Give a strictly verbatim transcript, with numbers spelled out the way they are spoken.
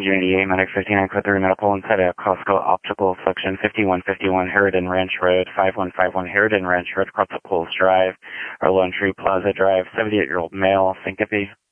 Unity eight, Medic fifty-nine, code three medical inside a Costco Optical, section fifty-one fifty-one, Harridan Ranch Road, five one five one Harridan Ranch Road, across the Pools Drive, or Lone Tree Plaza Drive, seventy-eight-year-old male, syncope.